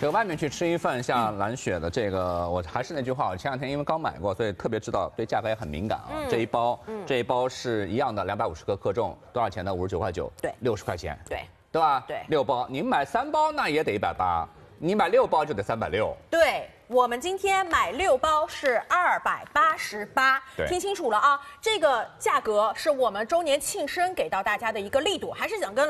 这个外面去吃一份，像蓝雪的这个，我还是那句话，我前2天因为刚买过，所以特别知道对价格也很敏感啊。这一包是一样的，250克克重，多少钱呢？59块9， 对 ，60块钱， 对吧？ 对 ，6包，你买3包那也得180，你买6包就得360。 对。我们今天买6包是288，听清楚了啊！这个价格是我们周年庆生给到大家的一个力度，还是想跟